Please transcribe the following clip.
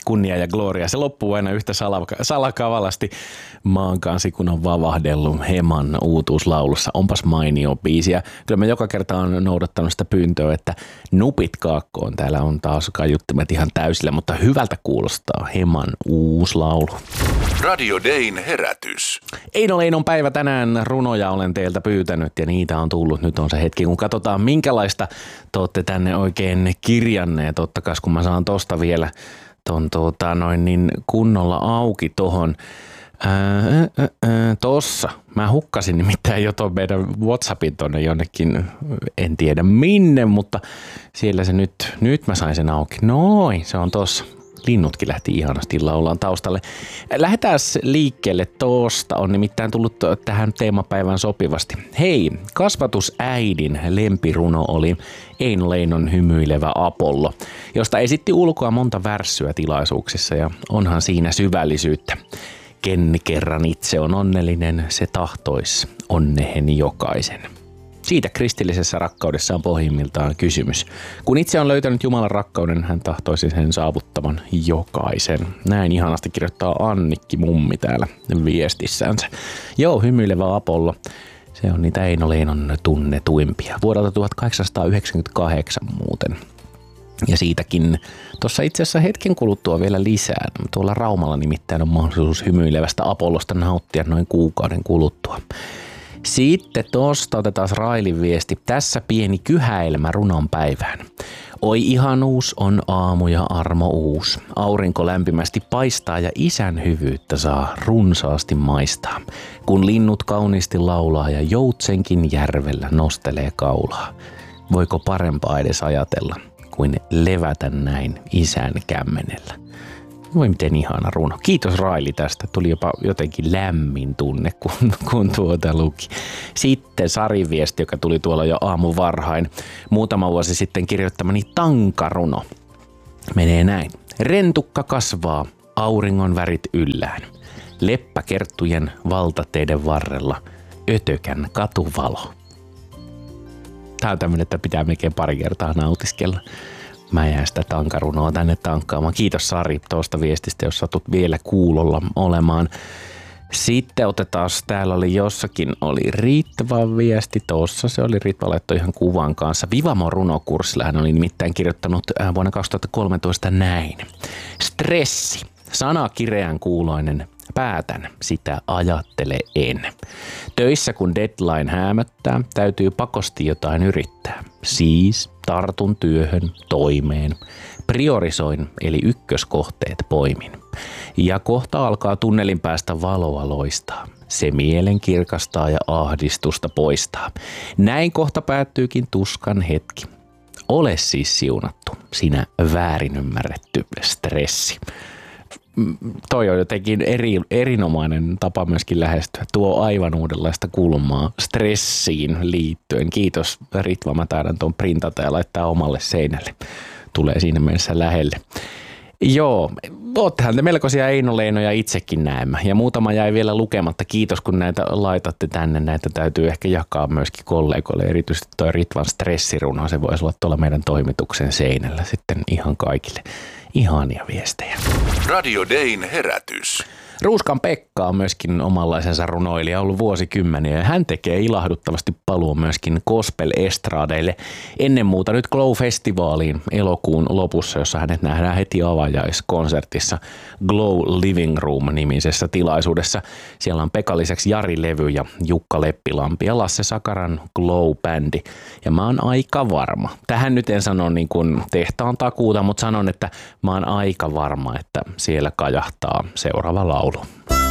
kunnia ja gloria. Se loppuu aina yhtä salakavalasti. Maan kansi, kun on vavahdellut Heman uutuuslaulussa. Onpas mainio biisi. Ja kyllä mä joka kerta on noudattanut sitä pyyntöä, että nupit kaakkoon. Täällä on taas kaiuttimet ihan täysillä, mutta hyvältä kuulostaa Heman uusi laulu. Radio Dayn herätys. Eino Leinon päivä tänään. Runoja olen teiltä pyytänyt ja niitä on tullut. Nyt on se hetki, kun katsotaan minkälaista te olette tänne oikein kirjanneet. Ottakas, kun mä saan tosta vielä ton kunnolla auki tohon. Tossa. Mä hukkasin nimittäin jo ton meidän WhatsAppin tonne jonnekin, en tiedä minne, mutta siellä se nyt mä sain sen auki. Noin, se on tossa. Linnutkin lähti ihanasti laulaan taustalle. Lähdetään liikkeelle tosta. On nimittäin tullut tähän teemapäivään sopivasti. Hei, kasvatusäidin lempiruno oli Eino Leinon Hymyilevä Apollo, josta esitti ulkoa monta värssyä tilaisuuksissa ja onhan siinä syvällisyyttä. Ken kerran itse on onnellinen, se tahtois onnehen jokaisen. Siitä kristillisessä rakkaudessa on pohjimmiltaan kysymys. Kun itse on löytänyt Jumalan rakkauden, hän tahtoisi sen saavuttavan jokaisen. Näin ihanasti kirjoittaa Annikki mummi täällä viestissänsä. Joo, Hymyilevä Apollo. Se on niitä Eino Leinon tunnetuimpia. Vuodelta 1898 muuten. Ja siitäkin tuossa itse asiassa hetken kuluttua vielä lisää. Tuolla Raumalla nimittäin on mahdollisuus Hymyilevästä Apollosta nauttia noin kuukauden kuluttua. Sitten tosta otetaan Railin viesti. Tässä pieni kyhäilmä runon päivään. Oi ihanuus on aamu ja armo uus. Aurinko lämpimästi paistaa ja isän hyvyyttä saa runsaasti maistaa. Kun linnut kauniisti laulaa ja joutsenkin järvellä nostelee kaulaa. Voiko parempaa edes ajatella kuin levätä näin isän kämmenellä? Voi miten ihana runo. Kiitos Raili tästä. Tuli jopa jotenkin lämmin tunne, kun tuota luki. Sitten Sarin viesti, joka tuli tuolla jo aamu varhain. Muutama vuosi sitten kirjoittamani tankaruno. Menee näin. Rentukka kasvaa, auringon värit yllään. Leppäkerttujen valtateiden varrella, ötökän katuvalo. Tää on tämmönen, että pitää melkein pari kertaa nautiskella. Mä jään sitä tankarunoa tänne tankkaamaan. Kiitos Sari tuosta viestistä, jos satut vielä kuulolla olemaan. Sitten otetaan, täällä oli jossakin, oli Ritva viesti tuossa. Se oli Ritva laittoi ihan kuvan kanssa. Vivamo runokurssilla hän oli nimittäin kirjoittanut vuonna 2013 näin. Stressi, sana kireän kuuloinen. Päätän, sitä ajattele en. Töissä kun deadline häämöttää, täytyy pakosti jotain yrittää. Siis tartun työhön, toimeen. Priorisoin, eli ykköskohteet poimin. Ja kohta alkaa tunnelin päästä valoa loistaa. Se mielen kirkastaa ja ahdistusta poistaa. Näin kohta päättyykin tuskan hetki. Ole siis siunattu, sinä väärin ymmärretty stressi. Toi on jotenkin erinomainen tapa myöskin lähestyä. Tuo aivan uudenlaista kulmaa stressiin liittyen. Kiitos Ritva, mä taidan tuon printata ja laittaa omalle seinälle. Tulee siinä mielessä lähelle. Joo, oottehan te melkoisia Eino Leinoja itsekin näemmä. Ja muutama jäi vielä lukematta. Kiitos kun näitä laitatte tänne. Näitä täytyy ehkä jakaa myöskin kollegoille. Erityisesti toi Ritvan stressiruno. Se voisi olla tuolla meidän toimituksen seinällä sitten ihan kaikille. Ihania viestejä. Radio Dayn herätys. Ruuskan Pekka on myöskin omanlaisensa runoilija ollut vuosikymmeniä ja hän tekee ilahduttavasti paluun myöskin gospel-estradeille ennen muuta nyt Glow-festivaaliin elokuun lopussa, jossa hänet nähdään heti avajaiskonsertissa Glow Living Room-nimisessä tilaisuudessa. Siellä on Pekan lisäksi Jari Levy ja Jukka Leppilampi ja Lasse Sakaran Glow-bändi. Ja mä oon aika varma. Tähän nyt en sano niin kuin tehtaan takuuta, mutta sanon, että mä oon aika varma, että siellä kajahtaa seuraava laulu.